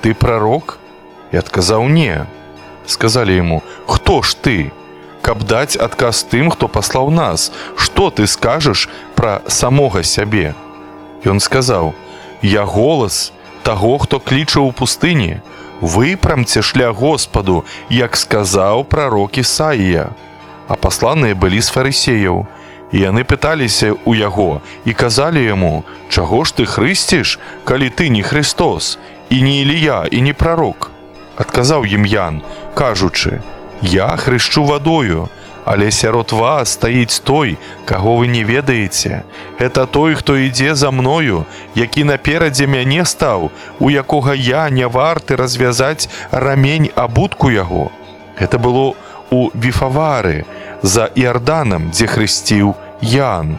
ты пророк? И отказаў не. Сказали ему: кто ж ты? Каб даць адказ тым, хто паслаў нас, што ты скажаш пра самога сябе? І он сказаў: я голас таго, хто кліча ў пустыні, выпрамце шлях Господу, як сказаў прарок Ісаія. А пасланыя былі з фарысеяў, і яны пыталіся ў яго і казалі яму: чаго ж ты хрысціш, калі ты не Христос, і не Ілія, і не прарок? Адказаў ім Ян, кажучы: я хрышчу вадою, але сярод вас стаіць той, каго вы не ведаеце. Это той, хто ідзе за мною, які наперадзе мяне стаў, у якога я не варты развязаць рамень абутку яго. Гэта было у Віфавары, за Іарданам, дзе хрысціў Ян.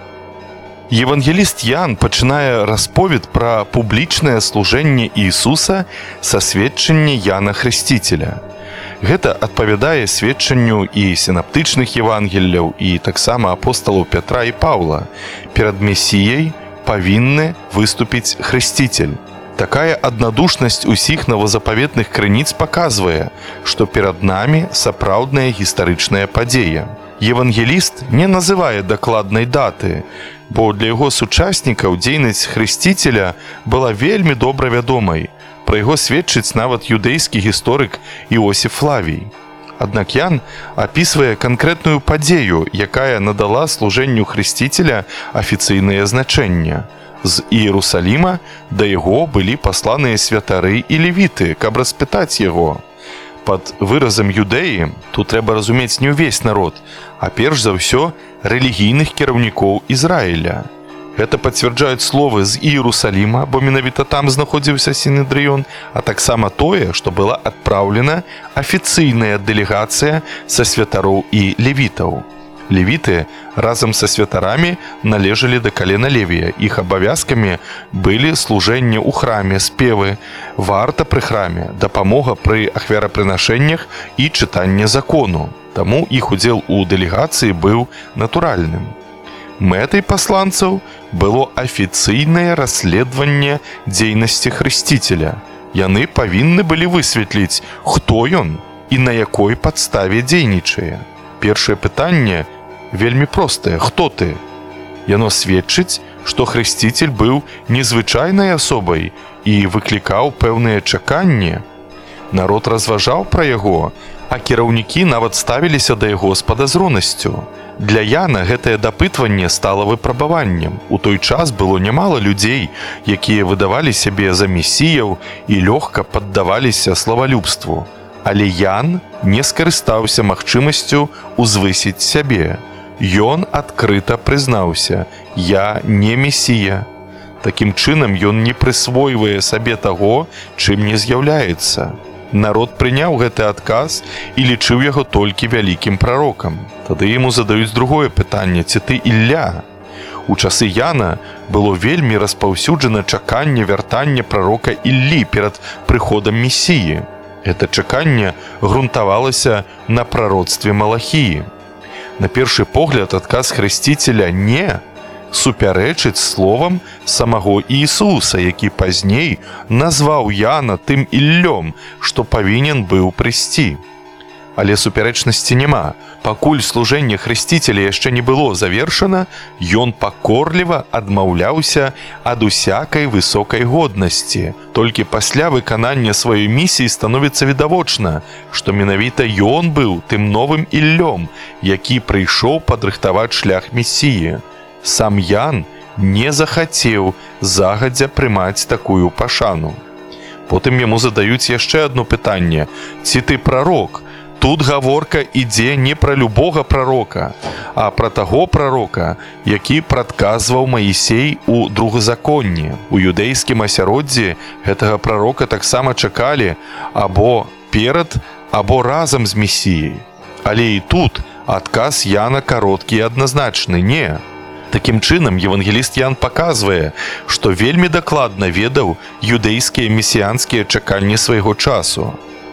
Евангеліст Ян пачынае расповед пра публічнае служэнне Ісуса са сведчання Яна Хрысціцеля. Гэта адпавядае сведчанню і сінаптычных евангелляў, і таксама апосталаў Пятра і Паўла. Перад Месіяй павінны выступіць Хрысціцель. Такая аднадушнасць усіх новазапаветных крыніц паказвае, што перад намі сапраўдная гістарычная падзея. Евангеліст не называе дакладнай даты, бо для яго сучаснікаў дзейнасць Хрысціцеля была вельмі добра вядомай. Пра яго сведчыць нават юдэйскі гісторык Іосіф Флавій. Аднак Ян апісвае канкрэтную падзею, якая надала служэнню Хрысціцеля афіцыйнае значэнне. З Іерусаліма да яго былі пасланыя святары і левіты, каб распытаць яго. Пад выразам юдэі тут трэба разумець не ўвесь народ, а перш за ўсё рэлігійных кіраўнікоў Ізраіля. Гэта пацвярджаюць словы з Іерусаліма, бо менавіта там знаходзіўся Сінедрыён, а таксама тое, што была адпраўлена афіцыйная дэлегацыя са святароў і левітаў. Левіты разам са святарамі належалі да калена Левія. Іх абавязкамі былі служэнне ў храме, спевы, варта пры храме, дапамога пры ахвярапрынашэннях і чытанне закону. Таму іх удзел у дэлегацыі быў натуральным. Мэтай пасланцаў было афіцыйнае расследаванне дзейнасці Хрысціцеля. Яны павінны былі высветліць, хто ён і на якой падставе дзейнічае. Першае пытанне вельмі простае: хто ты? Яно сведчыць, што Хрысціцель быў незвычайнай асобай і выклікаў пэўныя чаканні. Народ разважаў пра яго, а кіраўнікі нават ставіліся да яго з падазронасцю. Для Яна гэтае дапытванне стала выпрабаваннем. У той час было нямала людзей, якія выдавалі сябе за месіяў і лёгка паддаваліся славалюбству. Але Ян не скарыстаўся магчымасцю узвысіць сябе. Ён адкрыта прызнаўся: я не месія. Такім чынам ён не прысвойвае сабе таго, чым не з'яўляецца. Народ прыняў гэты адказ і лічыў яго толькі вялікім прарокам. Тады яму задаюць другое пытанне: ці ты Ілля? У часы Яна было вельмі распаўсюджана чаканне вяртання прарока Іллі перад прыходам Месіі. Гэта чаканне грунтавалася на прароцтве Малахіі. На першы погляд адказ Хрысціцеля «не» супярэчыць словам самого Ісуса, які пазней назваў Яна тым Іллём, што павінен быў прыйсці. Але супярэчнасці няма. Пакуль служэнне Хрысціцеля яшчэ не было завершана, ён пакорліва адмаўляўся ад усякай высокай годнасці. Толькі пасля выканання сваёй місіі становіцца відавочна, што менавіта ён быў тым новым Іллём, які прыйшоў падрыхтаваць шлях Месіі. Сам Ян не захацеў загадзя прымаць такую пашану. Потым яму задаюць яшчэ адно пытанне: ці ты прарок? Тут гаворка ідзе не пра любога прарока, а пра таго прарока, які прадказваў Маісей у другазаконні. У юдэйскім асяроддзі гэтага прарока таксама чакалі або перад, або разам з Месіяй. Але і тут адказ Яна кароткі і адназначны: не. Такім чынам, евангеліст Ян паказвае, што вельмі дакладна ведаў юдэйскія месіянскія чаканні свайго часу.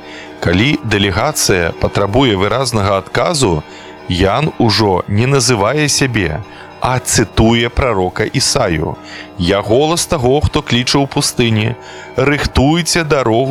Калі дэлегацыя патрабуе выразнага адказу, Ян ужо не называе сябе, а цытуе прарока Ісаю: «Я голас таго, хто кліча ў пустыні, рыхтуйце дарогу